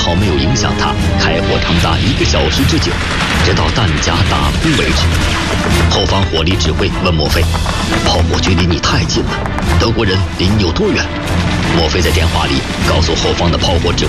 毫没有影响他开火长达1个小时之久，直到弹夹打空为止。后方火力指挥问墨菲：“炮火距离你太近了，德国人离你有多远？”墨菲在电话里告诉后方的炮火指